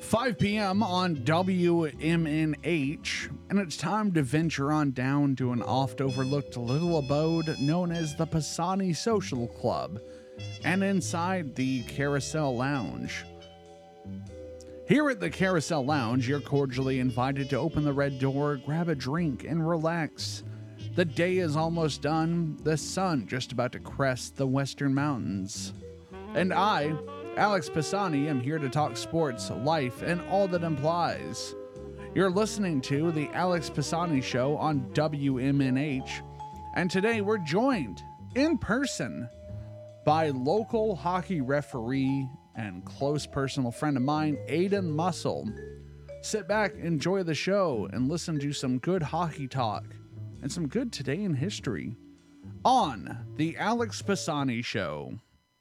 5 p.m. on WMNH, and it's time to venture on down to an oft overlooked little abode known as the Pisani Social Club, and inside the Carousel Lounge. Here at the Carousel Lounge, you're cordially invited to open the red door, grab a drink, and relax. The day is almost done, the sun just about to crest the western mountains. And I, Alex Pisani, am here to talk sports, life, and all that implies. You're listening to The Alex Pisani Show on WMNH, and today we're joined in person by local hockey referee and close personal friend of mine, Aidan Muscle. Sit back, enjoy the show, and listen to some good hockey talk and some good Today in History on The Alex Pisani Show.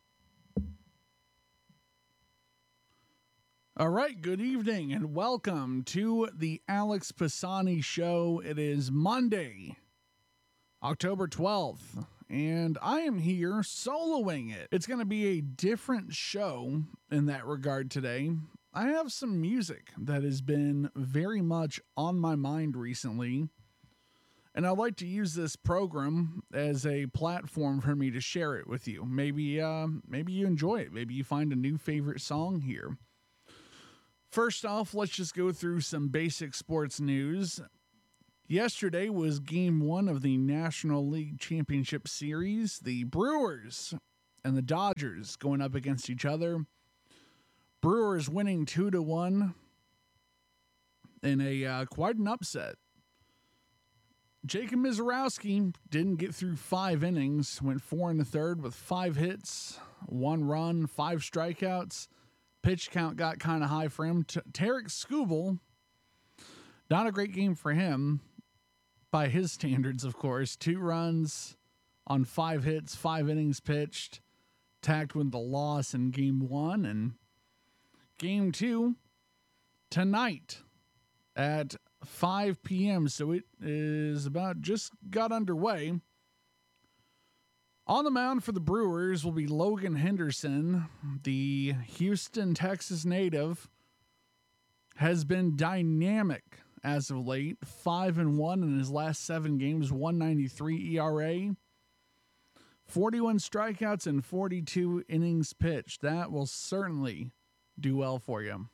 All right, good evening and welcome to the Alex Pisani Show. It is Monday, October 12th, and I am here soloing it. It's going to be a different show in that regard today. I have some music that has been very much on my mind recently, and I'd like to use this program as a platform for me to share it with you. Maybe you enjoy it. Maybe you find a new favorite song here. First off, let's just go through some basic sports news. Yesterday was Game 1 of the National League Championship Series. The Brewers and the Dodgers going up against each other. Brewers winning 2-1 in a quite an upset. Jacob Misiorowski didn't get through 5 innings, went 4 1/3 with 5 hits, 1 run, 5 strikeouts. Pitch count got kind of high for him. Tarek Skubal, not a great game for him by his standards, of course. 2 runs on 5 hits, 5 innings pitched, tacked with the loss in Game 1. And Game 2 tonight at 5 p.m. So it is about just got underway. On the mound for the Brewers will be Logan Henderson, the Houston, Texas native. Has been dynamic as of late. 5-1 in his last 7 games, 1.93 ERA, 41 strikeouts, and 42 innings pitched. That will certainly do well for you.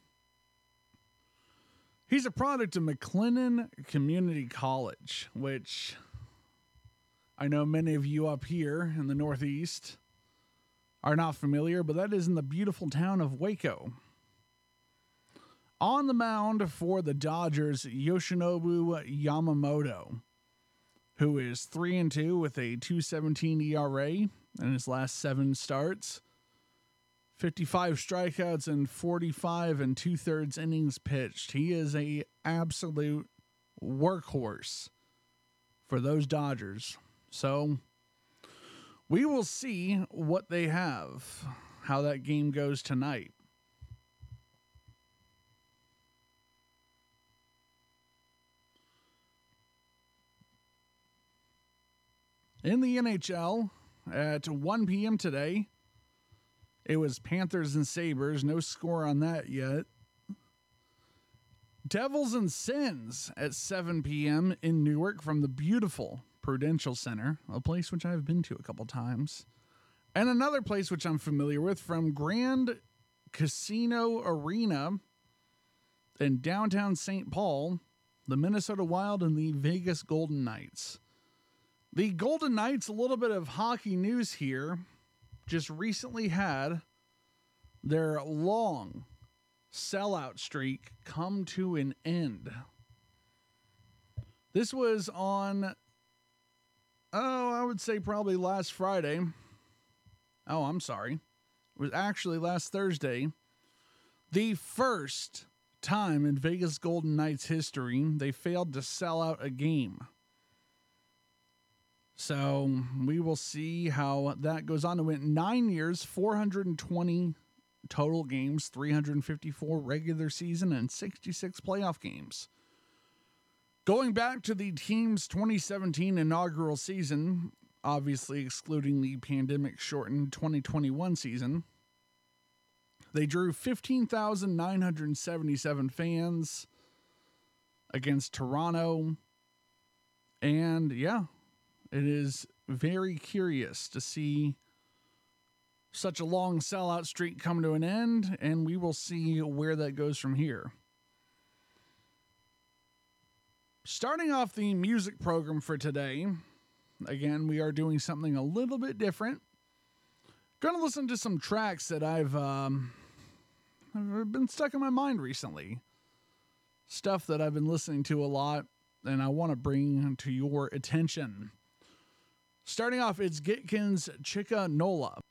He's a product of McLennan Community College, which I know many of you up here in the Northeast are not familiar, but that is in the beautiful town of Waco. On the mound for the Dodgers, Yoshinobu Yamamoto, who is 3-2 with a 2.17 ERA in his last 7 starts, 55 strikeouts and 45 2/3 innings pitched. He is a absolute workhorse for those Dodgers. So we will see what they have, how that game goes tonight. In the NHL at 1 p.m. today, it was Panthers and Sabres. No score on that yet. Devils and Sens at 7 p.m. in Newark from the beautiful Prudential Center, a place which I've been to a couple times, and another place which I'm familiar with from Grand Casino Arena in downtown St. Paul, the Minnesota Wild and the Vegas Golden Knights. The Golden Knights, a little bit of hockey news here, just recently had their long sellout streak come to an end. This was on I would say probably last Friday. Oh, I'm sorry. It was actually last Thursday. The first time in Vegas Golden Knights history they failed to sell out a game. So we will see how that goes on. It went 9 years, 420 total games, 354 regular season, and 66 playoff games. Going back to the team's 2017 inaugural season, obviously excluding the pandemic-shortened 2021 season, They drew 15,977 fans against Toronto. And yeah, it is very curious to see such a long sellout streak come to an end, and we will see where that goes from here. Starting off the music program for today, again, we are doing something a little bit different. Going to listen to some tracks that I've been stuck in my mind recently. Stuff that I've been listening to a lot, and I want to bring to your attention. Starting off, it's Gitkin's Chica Nola.